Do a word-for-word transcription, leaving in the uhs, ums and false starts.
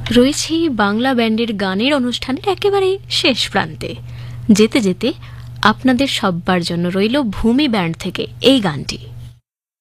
রয়েছি বাংলা ব্যান্ডের গানের অনুষ্ঠানের একেবারে শেষ প্রান্তে। যেতে যেতে আপনাদের সব্বার জন্য রইল ভূমি ব্যান্ড থেকে এই গানটি।